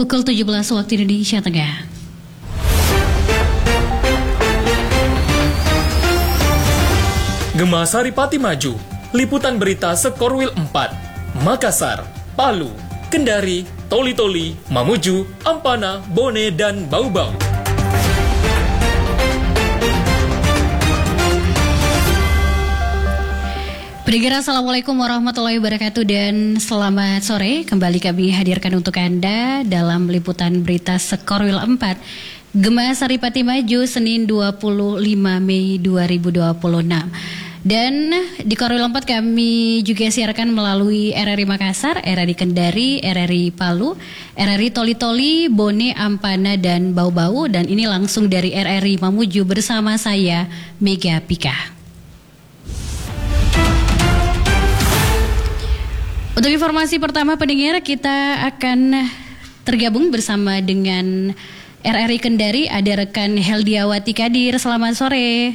Pukul 17 waktu Indonesia Tengah. Gema Saripati Maju, liputan berita Sekorwil 4, Makassar, Palu, Kendari, Toli-Toli, Mamuju, Ampana, Bone, dan Bau-Bau. Pendengar, Assalamualaikum warahmatullahi wabarakatuh dan selamat sore. Kembali kami hadirkan untuk Anda dalam liputan berita Sekorwil 4, Gema Saripati Maju, Senin 25 Mei 2026. Dan di Korwil 4 kami juga siarkan melalui RRI Makassar, RRI Kendari, RRI Palu, RRI Toli-Toli, Bone, Ampana, dan Bau-Bau. Dan ini langsung dari RRI Mamuju bersama saya, Mega Pika. Untuk informasi pertama pendengar, kita akan tergabung bersama dengan RRI Kendari, ada rekan Heldiawati Kadir. Selamat sore.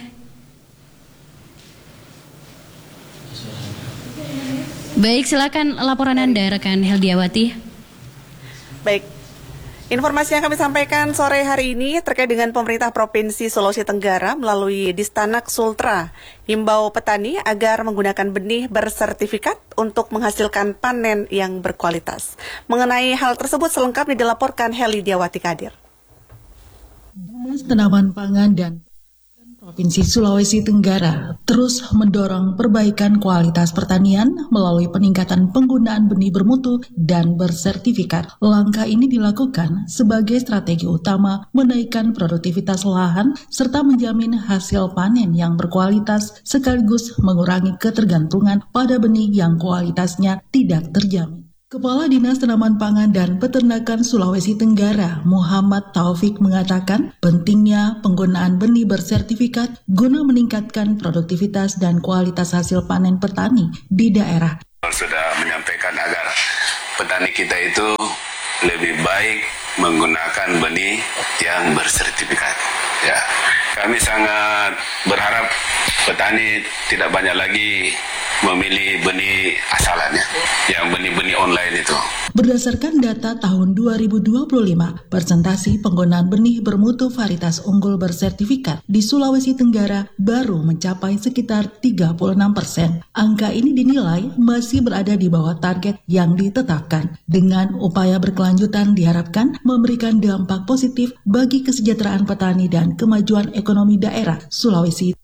Baik, silakan laporan Anda, rekan Heldiawati. Baik, informasi yang kami sampaikan sore hari ini terkait dengan pemerintah Provinsi Sulawesi Tenggara melalui Distanak Sultra himbau petani agar menggunakan benih bersertifikat untuk menghasilkan panen yang berkualitas. Mengenai hal tersebut selengkapnya dilaporkan Heldiawati Kadir. Dinas Tanaman Pangan dan Provinsi Sulawesi Tenggara terus mendorong perbaikan kualitas pertanian melalui peningkatan penggunaan benih bermutu dan bersertifikat. Langkah ini dilakukan sebagai strategi utama menaikkan produktivitas lahan serta menjamin hasil panen yang berkualitas sekaligus mengurangi ketergantungan pada benih yang kualitasnya tidak terjamin. Kepala Dinas Tanaman Pangan dan Peternakan Sulawesi Tenggara, Muhammad Taufik, mengatakan pentingnya penggunaan benih bersertifikat guna meningkatkan produktivitas dan kualitas hasil panen petani di daerah. Sudah menyampaikan agar petani kita itu lebih baik menggunakan benih yang bersertifikat. Ya, kami sangat berharap petani tidak banyak lagi memilih benih asalannya, yang benih-benih online itu. Berdasarkan data tahun 2025, persentasi penggunaan benih bermutu varietas unggul bersertifikat di Sulawesi Tenggara baru mencapai sekitar 36%. Angka ini dinilai masih berada di bawah target yang ditetapkan. Dengan upaya berkelanjutan diharapkan memberikan dampak positif bagi kesejahteraan petani dan kemajuan ekonomi daerah Sulawesi.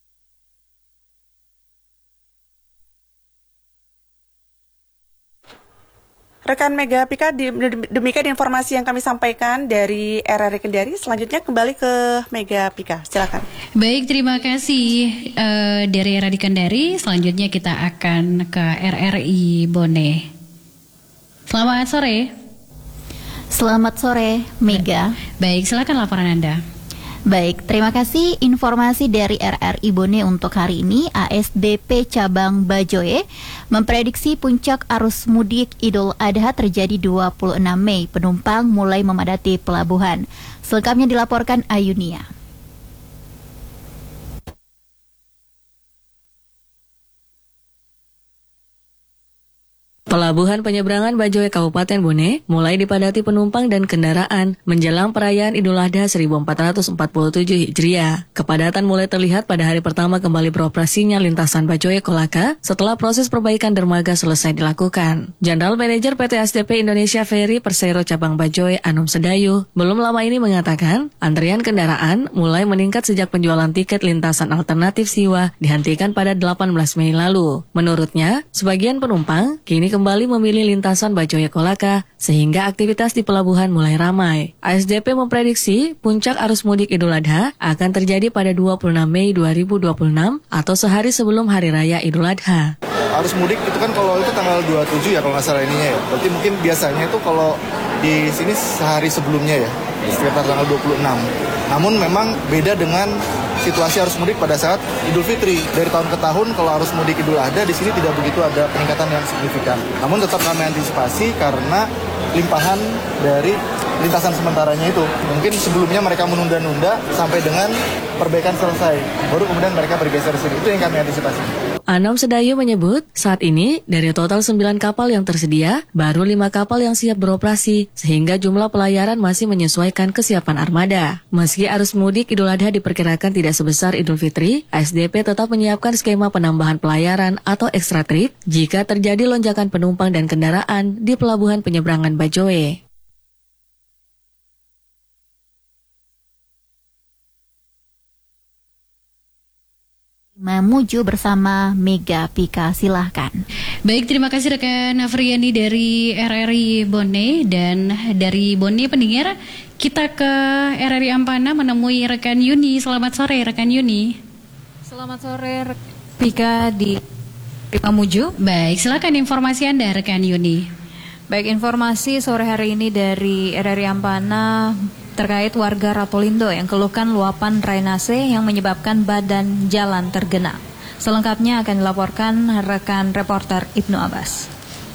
Rekan Mega Pika, demikian informasi yang kami sampaikan dari RRI Kendari. Selanjutnya kembali ke Mega Pika, silakan. Baik, terima kasih dari RRI Kendari. Selanjutnya kita akan ke RRI Bone. Selamat sore. Selamat sore, Mega. Baik, silakan laporan Anda. Baik, terima kasih informasi dari RRI Bone untuk hari ini. ASDP Cabang Bajoe memprediksi puncak arus mudik Idul Adha terjadi 26 Mei. Penumpang mulai memadati pelabuhan. Selengkapnya dilaporkan Ayunia. Pelabuhan penyeberangan Bajoe Kabupaten Bone mulai dipadati penumpang dan kendaraan menjelang perayaan Idul Adha 1447 Hijriah. Kepadatan mulai terlihat pada hari pertama kembali beroperasinya lintasan Bajoe Kolaka setelah proses perbaikan dermaga selesai dilakukan. Jenderal Manajer PT SDP Indonesia Ferry Persero Cabang Bajoe Anum Sedayu belum lama ini mengatakan antrian kendaraan mulai meningkat sejak penjualan tiket lintasan alternatif Siwa dihentikan pada 18 Mei lalu. Menurutnya, sebagian penumpang kini kembali memilih lintasan Bajoe Kolaka sehingga aktivitas di pelabuhan mulai ramai. ASDP memprediksi puncak arus mudik Idul Adha akan terjadi pada 26 Mei 2026 atau sehari sebelum Hari Raya Idul Adha. Arus mudik itu kan kalau itu tanggal 27 ya kalau nggak salah ininya ya. Berarti mungkin biasanya itu kalau di sini sehari sebelumnya ya, sekitar tanggal 26. Namun memang beda dengan situasi arus mudik pada saat Idul Fitri. Dari tahun ke tahun kalau arus mudik Idul Adha di sini tidak begitu ada peningkatan yang signifikan. Namun tetap kami antisipasi karena limpahan dari lintasan sementaranya itu. Mungkin sebelumnya mereka menunda-nunda sampai dengan perbaikan selesai. Baru kemudian mereka bergeser sini. Itu yang kami antisipasi. Anom Sedayu menyebut, saat ini dari total 9 kapal yang tersedia, baru 5 kapal yang siap beroperasi, sehingga jumlah pelayaran masih menyesuaikan kesiapan armada. Meski arus mudik Idul Adha diperkirakan tidak sebesar Idul Fitri, ASDP tetap menyiapkan skema penambahan pelayaran atau extra trip jika terjadi lonjakan penumpang dan kendaraan di Pelabuhan Penyeberangan Bajoe. Mamuju bersama Mega Pika, silahkan. Baik, terima kasih rekan Afriani dari RRI Bone. Dan dari Bone pendengar, kita ke RRI Ampana menemui rekan Yuni. Selamat sore rekan Yuni. Selamat sore Pika di Mamuju. Baik, silakan informasi Anda rekan Yuni. Baik, informasi sore hari ini dari RRI Ampana terkait warga Ratolindo yang keluhkan luapan drainase yang menyebabkan badan jalan tergenang. Selengkapnya akan dilaporkan rekan reporter Ibnu Abbas.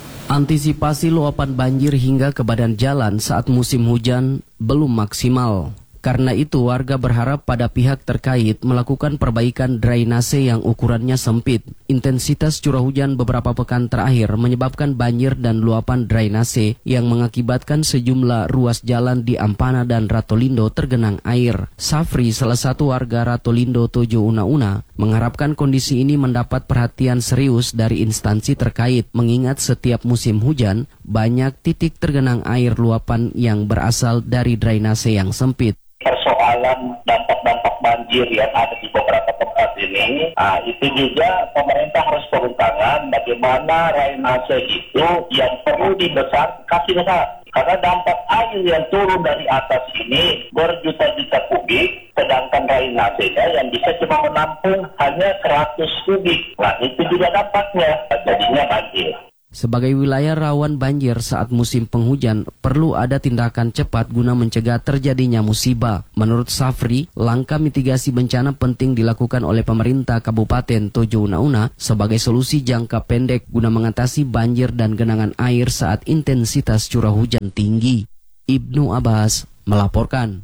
Antisipasi luapan banjir hingga ke badan jalan saat musim hujan belum maksimal. Karena itu warga berharap pada pihak terkait melakukan perbaikan drainase yang ukurannya sempit. Intensitas curah hujan beberapa pekan terakhir menyebabkan banjir dan luapan drainase yang mengakibatkan sejumlah ruas jalan di Ampana dan Ratolindo tergenang air. Safri, salah satu warga Ratolindo Tojo Una-Una, mengharapkan kondisi ini mendapat perhatian serius dari instansi terkait, mengingat setiap musim hujan banyak titik tergenang air luapan yang berasal dari drainase yang sempit. Persoalan dampak-dampak banjir yang ada di beberapa tempat ini, itu juga pemerintah harus turun tangan bagaimana drainase itu yang perlu kasih besar. Karena dampak air yang turun dari atas ini berjuta-juta kubik, sedangkan drainasenya yang bisa cuma menampung hanya 100 kubik. Nah, itu juga dampaknya, jadinya banjir. Sebagai wilayah rawan banjir saat musim penghujan, perlu ada tindakan cepat guna mencegah terjadinya musibah. Menurut Safri, langkah mitigasi bencana penting dilakukan oleh pemerintah Kabupaten Tojo Una-Una sebagai solusi jangka pendek guna mengatasi banjir dan genangan air saat intensitas curah hujan tinggi. Ibnu Abbas melaporkan.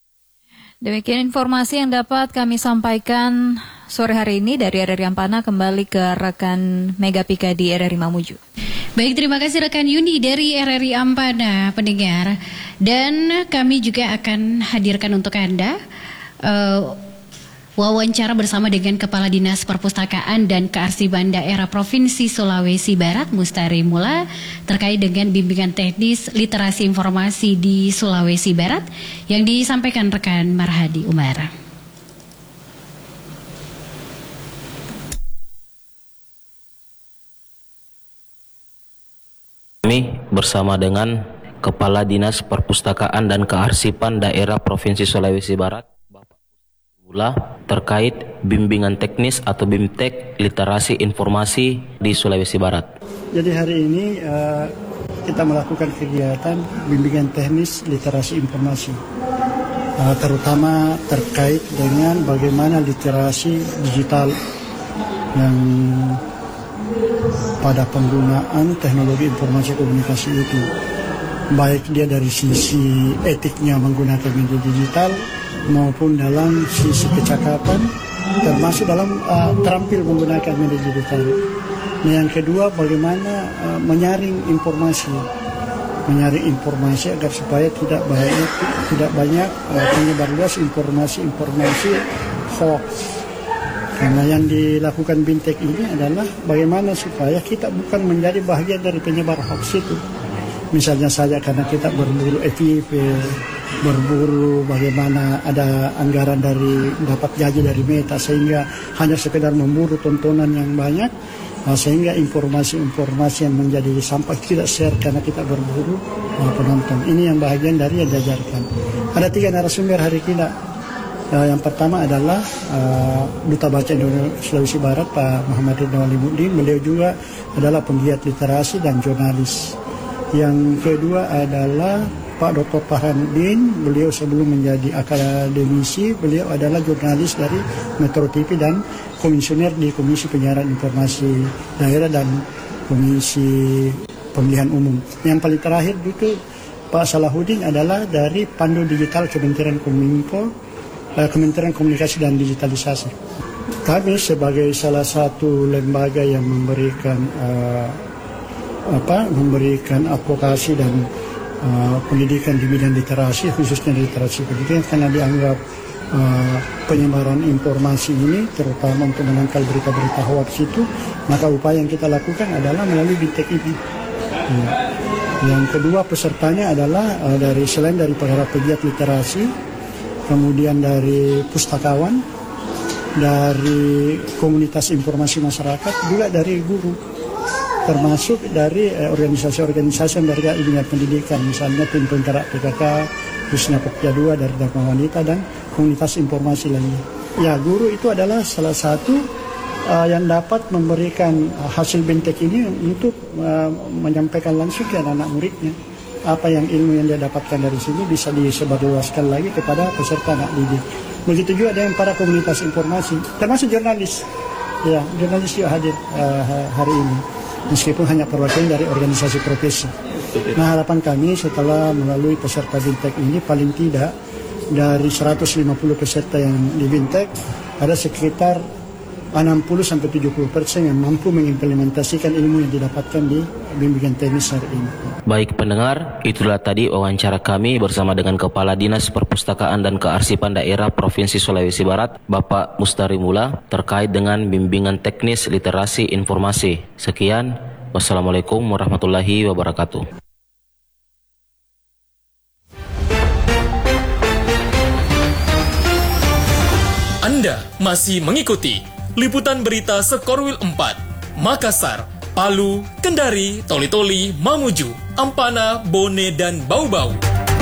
Demikian informasi yang dapat kami sampaikan sore hari ini dari RRI Ampana. Kembali ke rekan Mega Pika di RRI Mamuju. Baik, terima kasih rekan Yuni dari RRI Ampana pendengar. Dan kami juga akan hadirkan untuk Anda wawancara bersama dengan Kepala Dinas Perpustakaan dan Kearsipan Daerah Provinsi Sulawesi Barat, Mustari Mula, terkait dengan bimbingan teknis literasi informasi di Sulawesi Barat yang disampaikan rekan Marhadi Umar. Kami bersama dengan Kepala Dinas Perpustakaan dan Kearsipan Daerah Provinsi Sulawesi Barat, Bapak Mula, terkait bimbingan teknis atau BIMTEK literasi informasi di Sulawesi Barat. Jadi hari ini kita melakukan kegiatan bimbingan teknis literasi informasi, terutama terkait dengan bagaimana literasi digital yang pada penggunaan teknologi informasi komunikasi itu, baik dia dari sisi etiknya menggunakan media digital maupun dalam sisi kecakapan, termasuk dalam terampil menggunakan media digital. Nah, yang kedua, bagaimana menyaring informasi agar supaya tidak banyak penyebar luas informasi hoax. Karena yang dilakukan BIMTEK ini adalah bagaimana supaya kita bukan menjadi bagian dari penyebar hoax itu. Misalnya saja karena kita berburu FYP, berburu bagaimana ada anggaran dari dapat gaji dari Meta, sehingga hanya sekedar memburu tontonan yang banyak, sehingga informasi-informasi yang menjadi sampah tidak share karena kita berburu penonton. Ini yang bagian dari yang diajarkan. Ada 3 narasumber hari kita. Yang pertama adalah Duta Baca Indonesia Sulawesi Barat, Pak Muhammad Ridwan Walimuddin. Beliau juga adalah penggiat literasi dan jurnalis. Yang kedua adalah Pak Dr. Farhanuddin. Beliau sebelum menjadi akademisi, beliau adalah jurnalis dari Metro TV dan komisioner di Komisi Penyiaran Informasi Daerah dan Komisi Pemilihan Umum. Yang paling terakhir itu Pak Salahuddin adalah dari Pandu Digital Kementerian Komunikasi dan Digitalisasi. kami sebagai salah satu lembaga yang memberikan advokasi dan pendidikan di bidang literasi, khususnya literasi pendidikan, karena dianggap penyebaran informasi ini terutama untuk menangkal berita-berita hoax itu, maka upaya yang kita lakukan adalah melalui BIMTEK ini. Yang kedua, pesertanya adalah selain dari para pegiat literasi, kemudian dari pustakawan, dari komunitas informasi masyarakat, juga dari guru, termasuk dari organisasi-organisasi yang bergerak di bidang pendidikan, misalnya tim penggerak PKK, khususnya Pokja 2 dari Dharma Wanita, dan komunitas informasi lainnya. Ya, guru itu adalah salah satu yang dapat memberikan hasil BIMTEK ini untuk menyampaikan langsung ke anak-anak muridnya. Apa yang ilmu yang dia dapatkan dari sini bisa disebarluaskan lagi kepada peserta anak didik. Begitu juga dengan para komunitas informasi, termasuk jurnalis. Ya, jurnalis juga hadir hari ini, meskipun hanya perwakilan dari organisasi profesi. Nah, harapan kami setelah melalui peserta BIMTEK ini, paling tidak dari 150 peserta yang di BIMTEK, ada sekitar 60-70% yang mampu mengimplementasikan ilmu yang didapatkan di bimbingan teknis hari ini. Baik pendengar, itulah tadi wawancara kami bersama dengan Kepala Dinas Perpustakaan dan Kearsipan Daerah Provinsi Sulawesi Barat, Bapak Mustari Mula, terkait dengan bimbingan teknis literasi informasi. Sekian, wassalamualaikum warahmatullahi wabarakatuh. Anda masih mengikuti Liputan Berita Sekorwil 4, Makassar, Palu, Kendari, Toli-Toli, Mamuju, Ampana, Bone, dan Bau-Bau.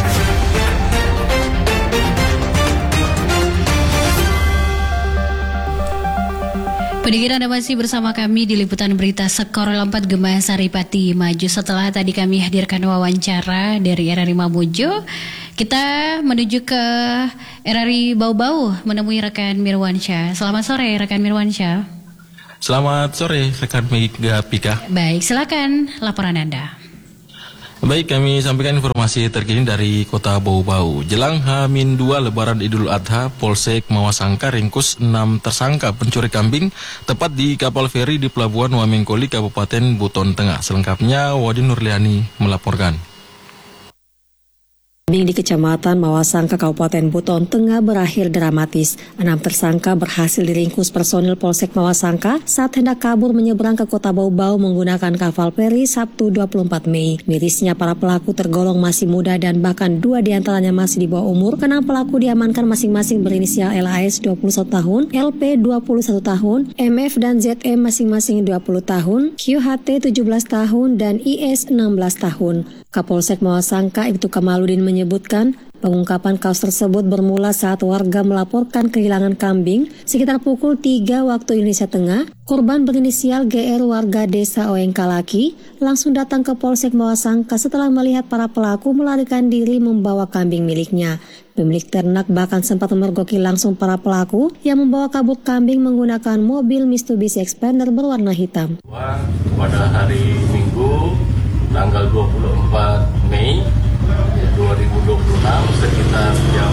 Pendengar, Anda masih bersama kami di Liputan Berita Sekorwil 4 Gema Saripati Maju. Setelah tadi kami hadirkan wawancara dari RRI Mamuju, kita menuju ke RRI Bau-Bau menemui rekan Mirwansyah. Selamat sore rekan Mirwansyah. Selamat sore rekan Mega Pika. Baik, silakan laporan Anda. Baik, kami sampaikan informasi terkini dari Kota Bau-Bau. Jelang H-2 Lebaran Idul Adha, Polsek Mawasangka ringkus 6 tersangka pencuri kambing tepat di kapal feri di Pelabuhan Wamengkoli, Kabupaten Buton Tengah. Selengkapnya Wadi Nurliani melaporkan. Di Kecamatan Mawasangka, Kabupaten Buton Tengah berakhir dramatis. 6 tersangka berhasil diringkus personil Polsek Mawasangka saat hendak kabur menyeberang ke Kota Bau-Bau menggunakan kapal feri Sabtu 24 Mei. Mirisnya para pelaku tergolong masih muda dan bahkan 2 diantaranya masih di bawah umur. Ke-6 pelaku diamankan masing-masing berinisial LAS 21 tahun, LP 21 tahun, MF dan ZM masing-masing 20 tahun, QHT 17 tahun, dan IS 16 tahun. Kapolsek Mawasangka Ibtu Kamaludin menyebutkan pengungkapan kasus tersebut bermula saat warga melaporkan kehilangan kambing sekitar pukul 3 waktu Indonesia Tengah. Korban berinisial GR warga desa Oengkalaki langsung datang ke Polsek Mawasangka setelah melihat para pelaku melarikan diri membawa kambing miliknya. Pemilik ternak bahkan sempat memergoki langsung para pelaku yang membawa kabur kambing menggunakan mobil Mitsubishi Expander berwarna hitam. Pada hari Minggu tanggal 24 Mei 2026 sekitar jam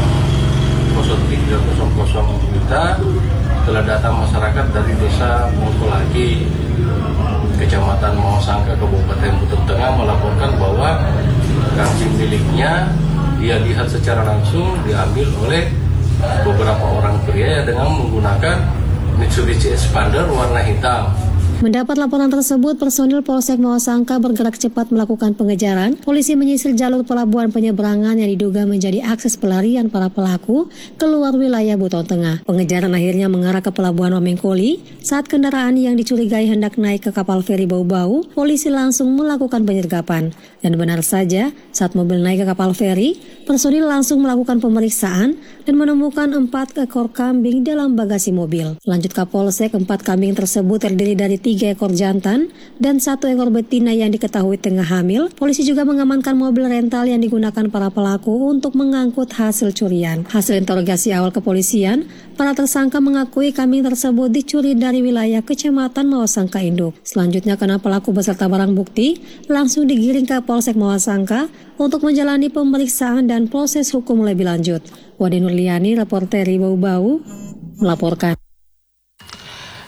03.00 WITA telah datang masyarakat dari desa Mongkolagi, Kecamatan Mawasangka, Kabupaten Buton Tengah melaporkan bahwa kambing miliknya dia lihat secara langsung diambil oleh beberapa orang pria dengan menggunakan Mitsubishi Expander warna hitam. Mendapat laporan tersebut, personil Polsek Mawasangka bergerak cepat melakukan pengejaran. Polisi menyisir jalur pelabuhan penyeberangan yang diduga menjadi akses pelarian para pelaku keluar wilayah Buton Tengah. Pengejaran akhirnya mengarah ke Pelabuhan Wamengkoli. Saat kendaraan yang dicurigai hendak naik ke kapal feri Bau-Bau, polisi langsung melakukan penyergapan. Dan benar saja, saat mobil naik ke kapal feri, personil langsung melakukan pemeriksaan dan menemukan 4 ekor kambing dalam bagasi mobil. Lanjut Kapolsek, 4 kambing tersebut terdiri dari 3 ekor jantan dan 1 ekor betina yang diketahui tengah hamil. Polisi juga mengamankan mobil rental yang digunakan para pelaku untuk mengangkut hasil curian. Hasil interogasi awal kepolisian, para tersangka mengakui kambing tersebut dicuri dari wilayah Kecamatan Mawasangka Induk. Selanjutnya, karena pelaku beserta barang bukti langsung digiring ke Polsek Mawasangka untuk menjalani pemeriksaan dan proses hukum lebih lanjut. Wadi Nurliani, reporter Bau-Bau, melaporkan.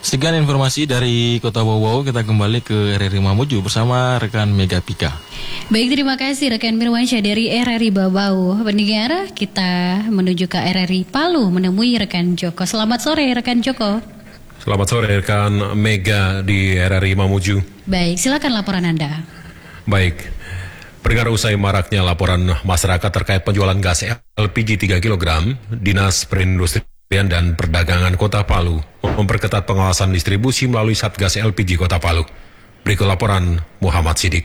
Sekian informasi dari Kota Bau-Bau, kita kembali ke RRI Mamuju bersama rekan Mega Pika. Baik, terima kasih rekan Mirwansyah dari RRI Bau-Bau. Pendengar, kita menuju ke RRI Palu menemui rekan Joko. Selamat sore rekan Joko. Selamat sore rekan Mega di RRI Mamuju. Baik, silakan laporan Anda. Baik, pendengar, usai maraknya laporan masyarakat terkait penjualan gas LPG 3 kg, Dinas Perindustrian dan Perdagangan Kota Palu memperketat pengawasan distribusi melalui Satgas LPG Kota Palu. Berikut laporan Muhammad Sidik.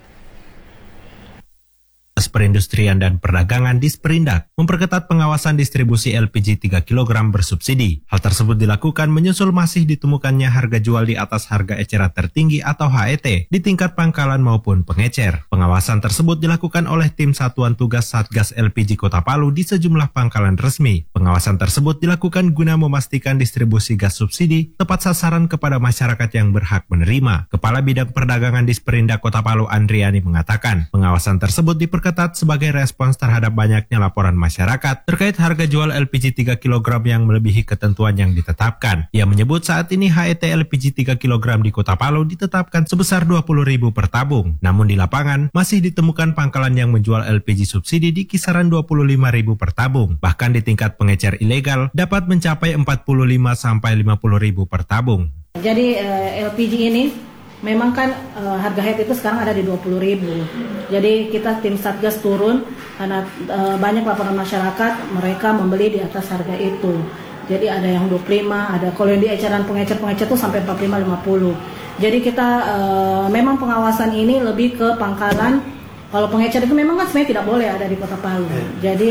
Perindustrian dan Perdagangan Disperindak memperketat pengawasan distribusi LPG 3 kg bersubsidi. Hal tersebut dilakukan menyusul masih ditemukannya harga jual di atas harga eceran tertinggi atau HET di tingkat pangkalan maupun pengecer. Pengawasan tersebut dilakukan oleh tim Satuan Tugas Satgas LPG Kota Palu di sejumlah pangkalan resmi. Pengawasan tersebut dilakukan guna memastikan distribusi gas subsidi tepat sasaran kepada masyarakat yang berhak menerima. Kepala Bidang Perdagangan Disperindak Kota Palu Andriani mengatakan, pengawasan tersebut diperketat sebagai respons terhadap banyaknya laporan masyarakat terkait harga jual LPG 3 kg yang melebihi ketentuan yang ditetapkan. Ia menyebut saat ini HET LPG 3 kg di Kota Palu ditetapkan sebesar Rp20.000 per tabung. Namun di lapangan masih ditemukan pangkalan yang menjual LPG subsidi di kisaran Rp25.000 per tabung. Bahkan di tingkat pengecer ilegal dapat mencapai Rp45 sampai Rp50.000 per tabung. Jadi LPG ini memang kan harga HET itu sekarang ada di Rp20.000. Jadi kita tim Satgas turun karena banyak laporan masyarakat mereka membeli di atas harga itu. Jadi ada yang 25, ada kalau yang di eceran pengecer itu sampai 45-50. Jadi kita memang pengawasan ini lebih ke pangkalan. Kalau pengecer itu memang kan sebenarnya tidak boleh ada di Kota Palu. Jadi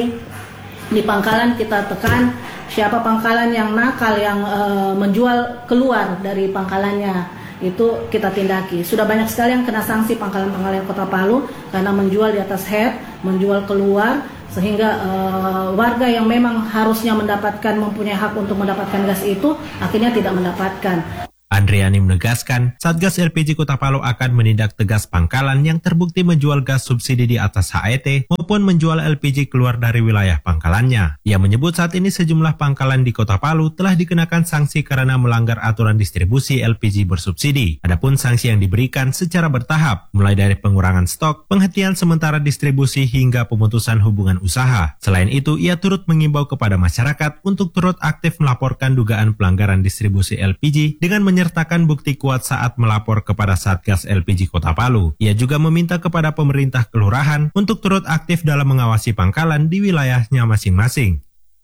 di pangkalan kita tekan siapa pangkalan yang nakal yang menjual keluar dari pangkalannya, itu kita tindaki. Sudah banyak sekali yang kena sanksi pangkalan-pangkalan Kota Palu karena menjual di atas HET, menjual keluar, sehingga warga yang memang harusnya mempunyai hak untuk mendapatkan gas itu akhirnya tidak mendapatkan. Andriani menegaskan, Satgas LPG Kota Palu akan menindak tegas pangkalan yang terbukti menjual gas subsidi di atas HET maupun menjual LPG keluar dari wilayah pangkalannya. Ia menyebut saat ini sejumlah pangkalan di Kota Palu telah dikenakan sanksi karena melanggar aturan distribusi LPG bersubsidi. Adapun sanksi yang diberikan secara bertahap, mulai dari pengurangan stok, penghentian sementara distribusi hingga pemutusan hubungan usaha. Selain itu, ia turut mengimbau kepada masyarakat untuk turut aktif melaporkan dugaan pelanggaran distribusi LPG dengan menyertakan bukti kuat saat melapor kepada Satgas LPG Kota Palu. Ia juga meminta kepada pemerintah kelurahan untuk turut aktif dalam mengawasi pangkalan di wilayahnya masing-masing.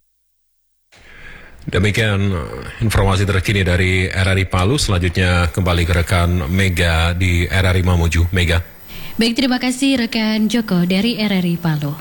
Demikian informasi terkini dari RRI Palu. Selanjutnya kembali ke rekan Mega di RRI Mamuju. Mega. Baik, terima kasih rekan Joko dari RRI Palu.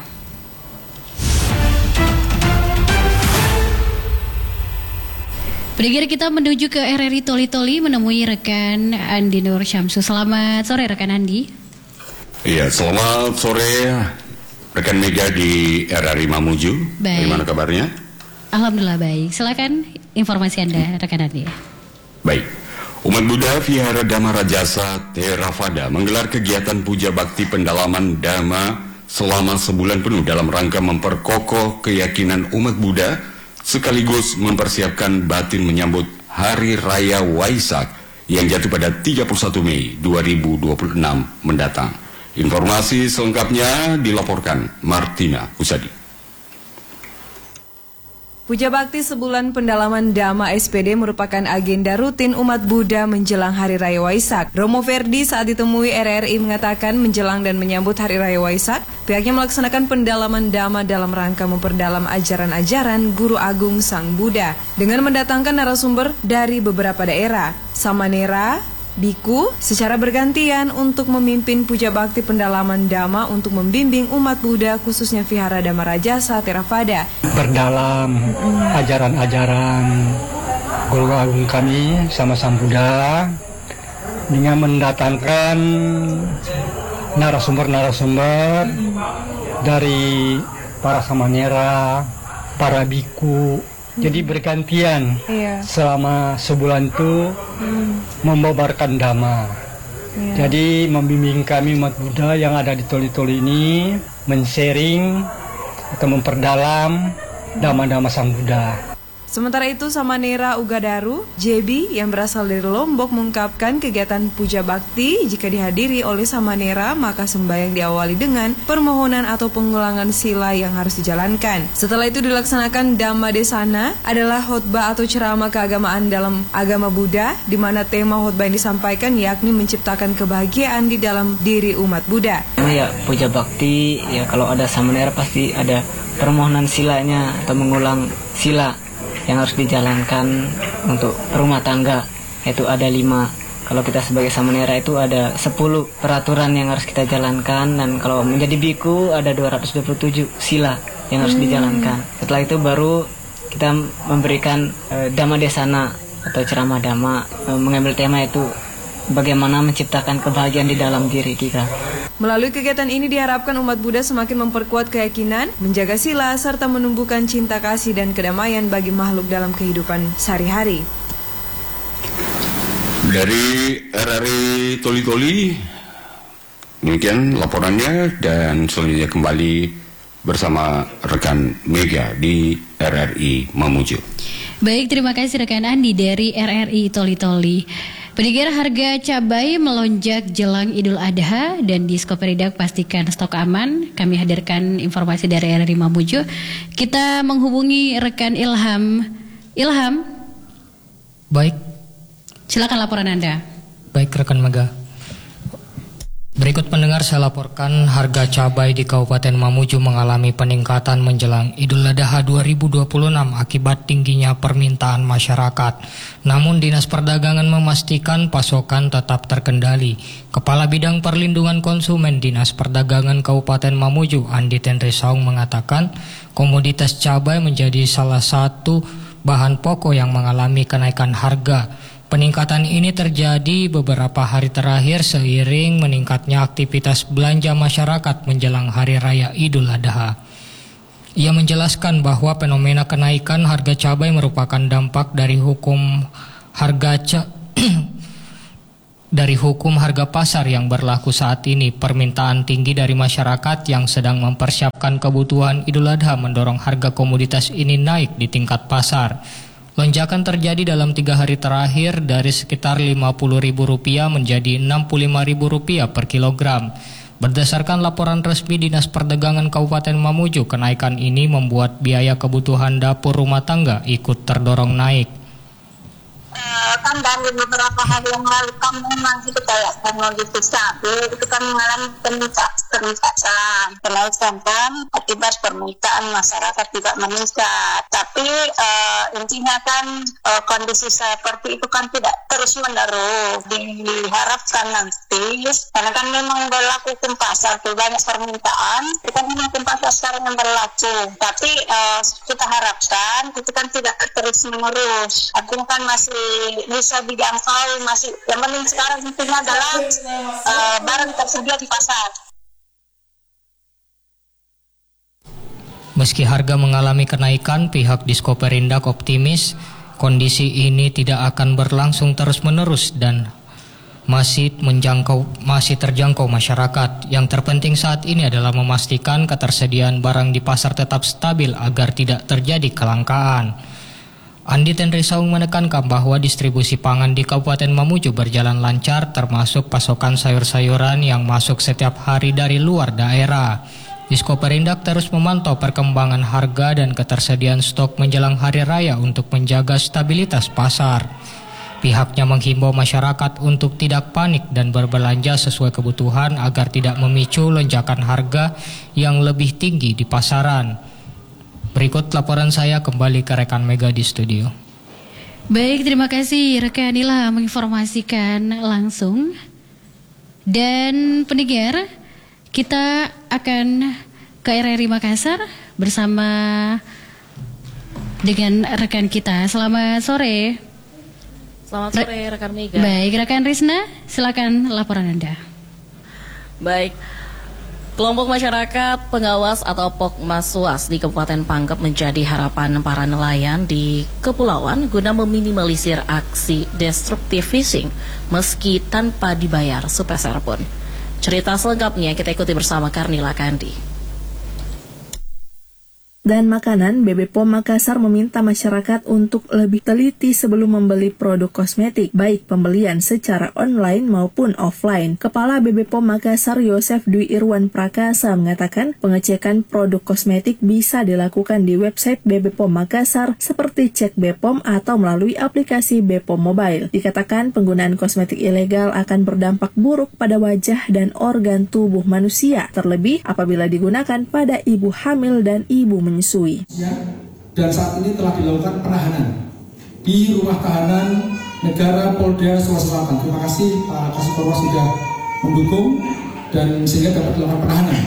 Pendengar, kita menuju ke RRI Toli-Toli menemui rekan Andi Nur Syamsu. Selamat sore rekan Andi. Iya, selamat sore rekan Mega di RRI Mamuju. Baik. Bagaimana kabarnya? Alhamdulillah baik. Silakan informasi Anda rekan Andi. Baik. Umat Buddha Vihara Dhamma Rajasa Theravada menggelar kegiatan puja bakti pendalaman Dhamma selama sebulan penuh dalam rangka memperkokoh keyakinan umat Buddha sekaligus mempersiapkan batin menyambut Hari Raya Waisak yang jatuh pada 31 Mei 2026 mendatang. Informasi selengkapnya dilaporkan Martina Usadi. Puja Bakti Sebulan Pendalaman Dhamma SPD merupakan agenda rutin umat Buddha menjelang Hari Raya Waisak. Romo Verdi saat ditemui RRI mengatakan menjelang dan menyambut Hari Raya Waisak, pihaknya melaksanakan pendalaman Dhamma dalam rangka memperdalam ajaran-ajaran Guru Agung Sang Buddha dengan mendatangkan narasumber dari beberapa daerah, samanera, biku, secara bergantian untuk memimpin puja bakti pendalaman Dhamma untuk membimbing umat Buddha khususnya Vihara Dhamma Rajasa Theravada. Berdalam ajaran-ajaran Guru Agung kami sama Sang Buddha dengan mendatangkan narasumber-narasumber dari para samanera, para biku. Jadi bergantian selama sebulan itu membabarkan Dhamma. Jadi membimbing kami umat Buddha yang ada di Toli-Toli ini men-sharing atau memperdalam Dhamma-Dhamma Sang Buddha. Sementara itu, Samanera Ugadaru, JB yang berasal dari Lombok mengungkapkan kegiatan puja bakti jika dihadiri oleh Samanera maka sembahyang diawali dengan permohonan atau pengulangan sila yang harus dijalankan. Setelah itu dilaksanakan Dhamma Desana adalah khotbah atau ceramah keagamaan dalam agama Buddha, di mana tema khotbah yang disampaikan yakni menciptakan kebahagiaan di dalam diri umat Buddha. Ya, puja bakti, ya kalau ada samanera pasti ada permohonan silanya atau mengulang sila yang harus dijalankan untuk rumah tangga, yaitu ada 5. Kalau kita sebagai samanera itu ada 10 peraturan yang harus kita jalankan, dan kalau menjadi biku ada 227 sila yang harus dijalankan. Setelah itu baru kita memberikan Dhamma Desana atau ceramah Dhamma, mengambil tema itu bagaimana menciptakan kebahagiaan di dalam diri kita. Melalui kegiatan ini diharapkan umat Buddha semakin memperkuat keyakinan, menjaga sila, serta menumbuhkan cinta kasih dan kedamaian bagi makhluk dalam kehidupan sehari-hari. Dari RRI Toli-Toli, demikian laporannya, dan selanjutnya kembali bersama rekan Mega di RRI Mamuju. Baik, terima kasih rekan Andi dari RRI Toli-Toli. Pendengar, harga cabai melonjak jelang Idul Adha dan di Skoperidak pastikan stok aman. Kami hadirkan informasi dari RRI Mamuju. Kita menghubungi rekan Ilham. Ilham. Baik. Silakan laporan Anda. Baik rekan Mega. Berikut pendengar, saya laporkan harga cabai di Kabupaten Mamuju mengalami peningkatan menjelang Idul Adha 2026 akibat tingginya permintaan masyarakat. Namun Dinas Perdagangan memastikan pasokan tetap terkendali. Kepala Bidang Perlindungan Konsumen Dinas Perdagangan Kabupaten Mamuju, Andi Tenresaung, mengatakan komoditas cabai menjadi salah satu bahan pokok yang mengalami kenaikan harga. Peningkatan ini terjadi beberapa hari terakhir seiring meningkatnya aktivitas belanja masyarakat menjelang Hari Raya Idul Adha. Ia menjelaskan bahwa fenomena kenaikan harga cabai merupakan dampak dari hukum harga pasar yang berlaku saat ini. Permintaan tinggi dari masyarakat yang sedang mempersiapkan kebutuhan Idul Adha mendorong harga komoditas ini naik di tingkat pasar. Lonjakan terjadi dalam 3 hari terakhir dari sekitar Rp50.000 menjadi Rp65.000 per kilogram. Berdasarkan laporan resmi Dinas Perdagangan Kabupaten Mamuju, kenaikan ini membuat biaya kebutuhan dapur rumah tangga ikut terdorong naik. Kan dari beberapa hari yang lalu kan memang itu kayak komoditas cabai itu kan mengalami peningkatan kenaikan kan akibat permintaan masyarakat juga meningkat. Tapi intinya kan kondisi seperti itu kan tidak terus menerus. Diharapkan nanti karena kan memang berlaku hukum pasar tuh, banyak permintaan itu kan memang hukum pasar sekarang yang berlaku. Tapi kita harapkan itu kan tidak terus menerus. Artinya kan masih bisa dijangkau, masih yang penting sekarang intinya adalah barang tersedia di pasar. Meski harga mengalami kenaikan, pihak Diskoperindak optimis kondisi ini tidak akan berlangsung terus-menerus dan masih terjangkau masyarakat. Yang terpenting saat ini adalah memastikan ketersediaan barang di pasar tetap stabil agar tidak terjadi kelangkaan. Andi Tenresaung menekankan bahwa distribusi pangan di Kabupaten Mamuju berjalan lancar, termasuk pasokan sayur-sayuran yang masuk setiap hari dari luar daerah. Diskoperindak terus memantau perkembangan harga dan ketersediaan stok menjelang Hari Raya untuk menjaga stabilitas pasar. Pihaknya menghimbau masyarakat untuk tidak panik dan berbelanja sesuai kebutuhan agar tidak memicu lonjakan harga yang lebih tinggi di pasaran. Berikut laporan saya kembali ke rekan Mega di studio. Baik, terima kasih rekan Ilham menginformasikan langsung. Dan pendengar, kita akan ke RRI Makassar bersama dengan rekan kita. Selamat sore. Selamat sore rekan Mega. Baik, rekan Risna, silakan laporan Anda. Baik. Kelompok masyarakat pengawas atau Pokmaswas di Kabupaten Pangkep menjadi harapan para nelayan di kepulauan guna meminimalisir aksi destruktif fishing meski tanpa dibayar sepeser pun. Cerita selengkapnya kita ikuti bersama Karnila Kandi. dan makanan, BB POM Makassar meminta masyarakat untuk lebih teliti sebelum membeli produk kosmetik, baik pembelian secara online maupun offline. Kepala BB POM Makassar Yosef Dwi Irwan Prakasa mengatakan pengecekan produk kosmetik bisa dilakukan di website BB POM Makassar seperti Cek BPOM atau melalui aplikasi BPOM Mobile. Dikatakan penggunaan kosmetik ilegal akan berdampak buruk pada wajah dan organ tubuh manusia, terlebih apabila digunakan pada ibu hamil dan ibu menyusui. Dan saat ini telah dilakukan penahanan di rumah tahanan negara Polda Sulawesi Selatan. Terima kasih Pak Kasipolres sudah mendukung dan sehingga dapat dilakukan penahanan.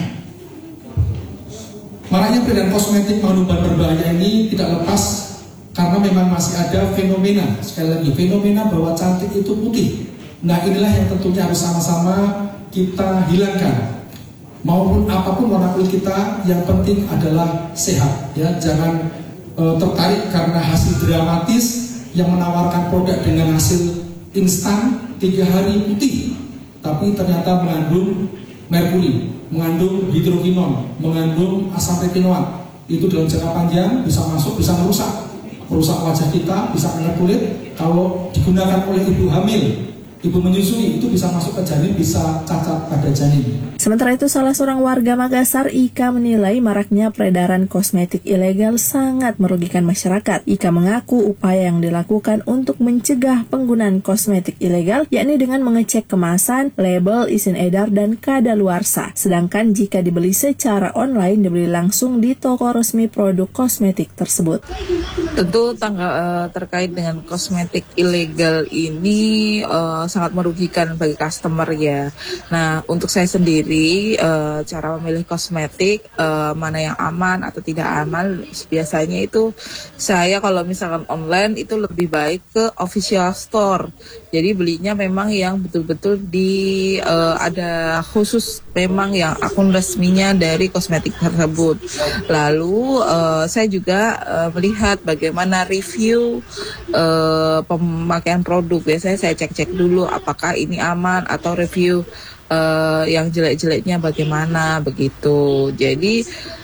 Maraknya peredaran kosmetik mengandung bahan berbahaya ini tidak lepas karena memang masih ada fenomena, sekali lagi fenomena bahwa cantik itu putih. Nah inilah yang tentunya harus sama-sama kita hilangkan. Maupun apapun warna kulit kita, yang penting adalah sehat. Ya, jangan tertarik karena hasil dramatis yang menawarkan produk dengan hasil instan 3 hari putih, tapi ternyata mengandung merkuri, mengandung hidrokinon, mengandung asam retinoat. Itu dalam jangka panjang bisa masuk, bisa merusak wajah kita, bisa kena kulit. Kalau digunakan oleh ibu hamil, ibu menyusui, itu bisa masuk ke janin, bisa cacat pada janin. Sementara itu, salah seorang warga Makassar, Ika, menilai maraknya peredaran kosmetik ilegal sangat merugikan masyarakat. Ika mengaku upaya yang dilakukan untuk mencegah penggunaan kosmetik ilegal, yakni dengan mengecek kemasan, label, izin edar, dan kadaluarsa. Sedangkan jika dibeli secara online, dibeli langsung di toko resmi produk kosmetik tersebut. Tentu terkait dengan kosmetik ilegal ini sangat merugikan bagi customer ya. Nah, untuk saya sendiri cara memilih kosmetik mana yang aman atau tidak aman, biasanya itu saya kalau misalkan online itu lebih baik ke official store. Jadi belinya memang yang betul-betul di ada khusus memang yang akun resminya dari kosmetik tersebut. Lalu saya juga melihat bagaimana review pemakaian produk. Biasanya saya cek-cek dulu apakah ini aman atau review yang jelek-jeleknya bagaimana begitu. Jadi